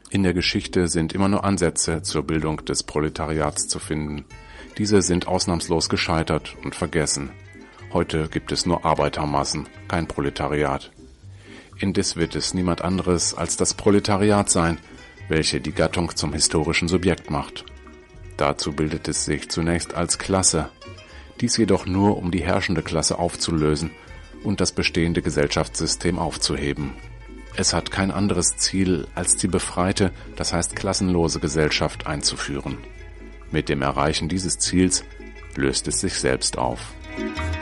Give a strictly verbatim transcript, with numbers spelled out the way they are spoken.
In der Geschichte sind immer nur Ansätze zur Bildung des Proletariats zu finden. Diese sind ausnahmslos gescheitert und vergessen. Heute gibt es nur Arbeitermassen, kein Proletariat. Indes wird es niemand anderes als das Proletariat sein, welche die Gattung zum historischen Subjekt macht. Dazu bildet es sich zunächst als Klasse, dies jedoch nur, um die herrschende Klasse aufzulösen und das bestehende Gesellschaftssystem aufzuheben. Es hat kein anderes Ziel, als die befreite, das heißt klassenlose Gesellschaft einzuführen. Mit dem Erreichen dieses Ziels löst es sich selbst auf.